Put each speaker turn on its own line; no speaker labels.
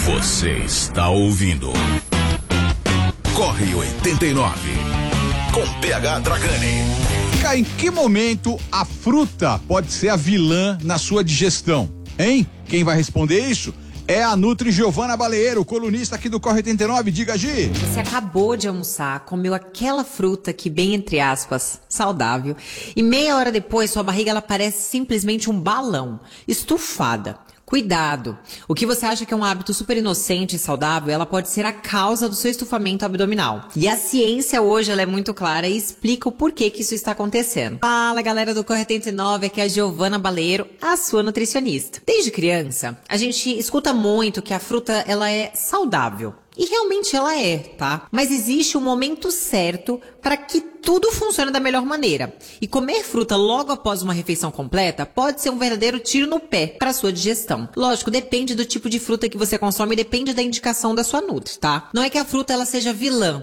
Você está ouvindo Corre 89 com PH Dragani.
Em que momento a fruta pode ser a vilã na sua digestão? Hein? Quem vai responder isso é a Nutri Giovana Baleiro, colunista aqui do Corre 89. Diga, Gi.
Você acabou de almoçar, comeu aquela fruta que, bem entre aspas, saudável, e meia hora depois sua barriga ela parece simplesmente um balão, estufada. Cuidado! O que você acha que é um hábito super inocente e saudável, ela pode ser a causa do seu estufamento abdominal. E a ciência hoje ela é muito clara e explica o porquê que isso está acontecendo. Fala, galera do Corre 89, aqui é a Giovana Baleiro, a sua nutricionista. Desde criança, a gente escuta muito que a fruta ela é saudável. E realmente ela é, tá? Mas existe um momento certo para que tudo funcione da melhor maneira. E comer fruta logo após uma refeição completa pode ser um verdadeiro tiro no pé para sua digestão. Lógico, depende do tipo de fruta que você consome e depende da indicação da sua nutri, tá? Não é que a fruta ela seja vilã,